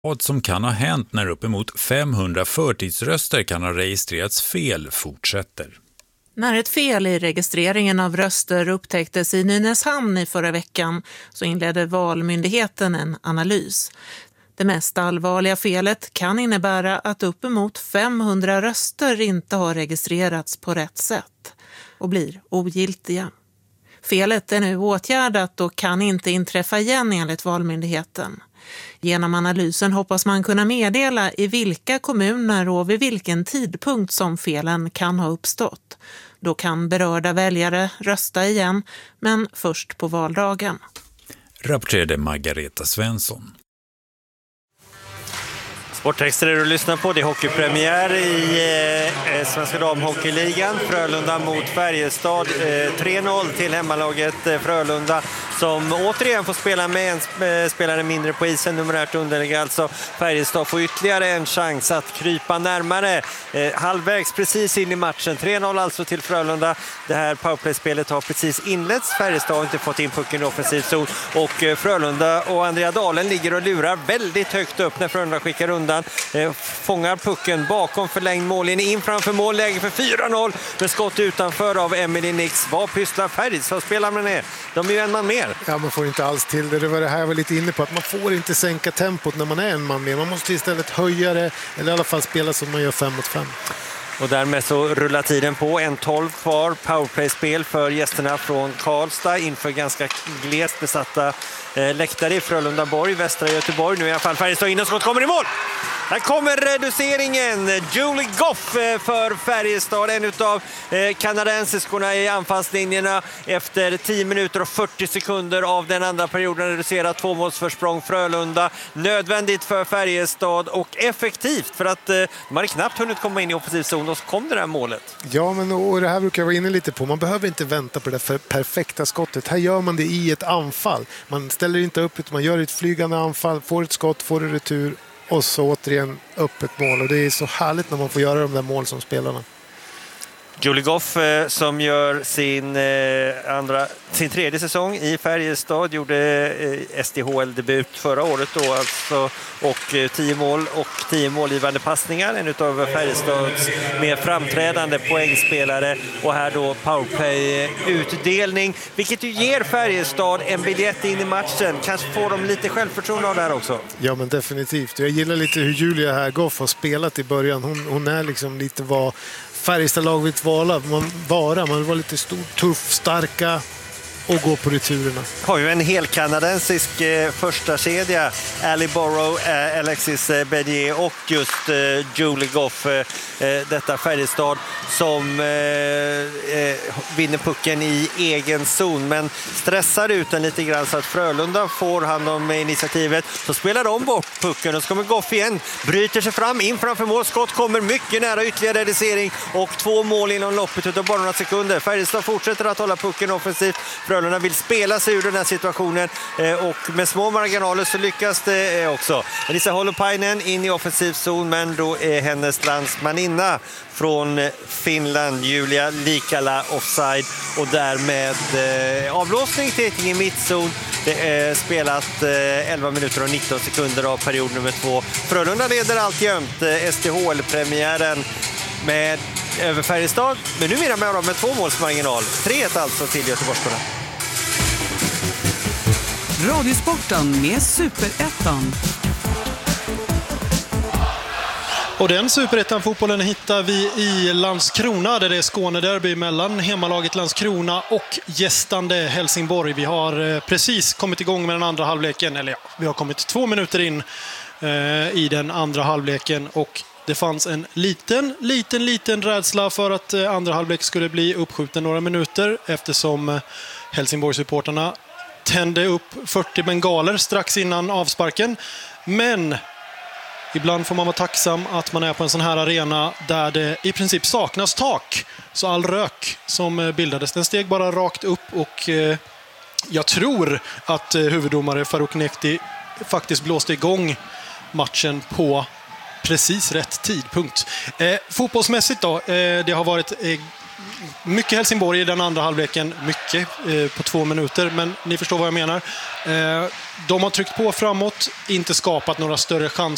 Vad som kan ha hänt när uppemot 500 förtidsröster kan ha registrerats fel fortsätter. När ett fel i registreringen av röster upptäcktes i Nynäshamn i förra veckan så inledde Valmyndigheten en analys. Det mest allvarliga felet kan innebära att uppemot 500 röster inte har registrerats på rätt sätt och blir ogiltiga. Felet är nu åtgärdat och kan inte inträffa igen enligt Valmyndigheten. Genom analysen hoppas man kunna meddela i vilka kommuner och vid vilken tidpunkt som felen kan ha uppstått. Då kan berörda väljare rösta igen, men först på valdagen. Rapporterade Margareta Svensson. Sporttexter är du lyssnar på. Det är hockeypremiär i Svenska damhockeyligan. Frölunda mot Färjestad. 3-0 till hemmalaget Frölunda som återigen får spela med en spelare mindre på isen. Numerärt underläge alltså. Färjestad får ytterligare en chans att krypa närmare. Halvvägs precis in i matchen. 3-0 alltså till Frölunda. Det här powerplay-spelet har precis inletts. Färjestad har inte fått in pucken i offensiv zon. Och Frölunda och Andrea Dahlen ligger och lurar väldigt högt upp när Frölunda skickar undan. Fångar pucken bakom förlängd mållinje in framför mål, läge för 4-0 med skott utanför av Emily Nix. Vad pysslar Färjestad spelar med det? De är ju en man mer. Ja, man får inte alls till det. Det var det här jag var lite inne på, att man får inte sänka tempot när man är en man mer. Man måste istället höja det, eller i alla fall spela som man gör 5 mot 5. Och därmed så rullar tiden på. 1:12 kvar. Powerplay-spel för gästerna från Karlstad inför ganska glest besatta läktare i Frölunda-Borg, västra Göteborg. Nu i alla fall Färjestad in och skott kommer i mål. Här kommer reduceringen. Julie Goff för Färjestad, en av kanadensiskorna i anfallslinjerna efter 10 minuter och 40 sekunder av den andra perioden reducerat 2-målsförsprång Frölunda. Nödvändigt för Färjestad och effektivt för att de hade knappt hunnit komma in i offensiv zon och så kom det där målet. Ja, men och det här brukar jag vara inne lite på. Man behöver inte vänta på det perfekta skottet. Här gör man det i ett anfall. Man ställer inte upp utan man gör ett flygande anfall, får ett skott, får det retur och så återigen upp ett mål. Och det är så härligt när man får göra de där mål som spelarna. Julie Goff som gör sin tredje säsong i Färjestad, gjorde SDHL-debut förra året då alltså, och 10 målgivande passningar, en av Färjestads mer framträdande poängspelare, och här då powerplay-utdelning, vilket ju ger Färjestad en biljett in i matchen. Kanske får de lite självförtroende av det här också. Ja, men definitivt. Jag gillar lite hur Julia här Goff har spelat i början. Hon är liksom lite vad Färjestad-lag vill vara. Man vill vara lite stor, tuff, starka och gå på returerna. Har ju en hel kanadensisk första kedja. Ali Borrow, Alexis Bernier och just Julie Goff. Detta Färjestad som vinner pucken i egen zon, men stressar ut den lite grann så att Frölunda får hand om initiativet. Så spelar de bort pucken och så kommer Goff igen. Bryter sig fram in framför mål. Skott kommer mycket nära, ytterligare reducering och 2 mål inom loppet utav bara några sekunder. Färjestad fortsätter att hålla pucken offensivt. Frölunda vill spela sig ur den här situationen och med små marginaler så lyckas det också. Elisa Holopainen in i offensiv zon, men då är hennes landsmaninna från Finland, Julia Likala, offside och därmed avblåsning till Etinge mittzon. Det är spelat 11 minuter och 19 sekunder av period nummer 2. Frölunda leder alltjämt SDHL-premiären med över Färjestad, men numera med 2 målsmarginal. 3-1 alltså till Göteborgskorna. Radiosporten med Superettan. Och den Superettan-fotbollen hittar vi i Landskrona, där det är Skånederby mellan hemmalaget Landskrona och gästande Helsingborg. Vi har precis kommit igång med den andra halvleken, eller ja, vi har kommit 2 minuter in i den andra halvleken, och det fanns en liten rädsla för att andra halvlek skulle bli uppskjuten några minuter, eftersom Helsingborg-supporterna tände upp 40 bengaler strax innan avsparken. Men ibland får man vara tacksam att man är på en sån här arena där det i princip saknas tak. Så all rök som bildades, den steg bara rakt upp, och jag tror att huvuddomare Farouk Nekti faktiskt blåste igång matchen på precis rätt tidpunkt. Fotbollsmässigt då, det har varit mycket Helsingborg i den andra halvleken, mycket på 2 minuter, men ni förstår vad jag menar. De har tryckt på framåt, inte skapat några större chanser.